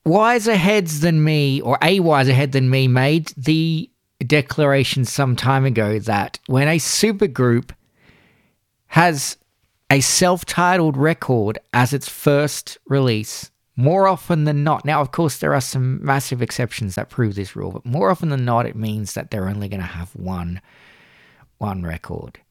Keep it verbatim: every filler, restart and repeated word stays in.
wiser heads than me, or a wiser head than me, made the declaration some time ago that when a supergroup has a self-titled record as its first release, more often than not, now of course there are some massive exceptions that prove this rule, but more often than not it means that they're only going to have one one record.